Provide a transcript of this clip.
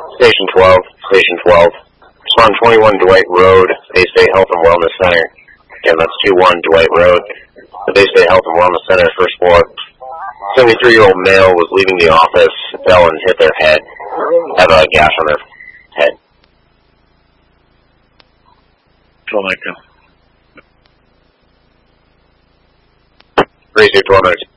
Station 12, Station 12. Respond 21 Dwight Road, Bay State Health and Wellness Center. Again, that's 21 Dwight Road, the Bay State Health and Wellness Center, first floor. 73-year-old male was leaving the office, fell and hit their head. Have a gash on their head. Don't like them. Raise your 12 minutes.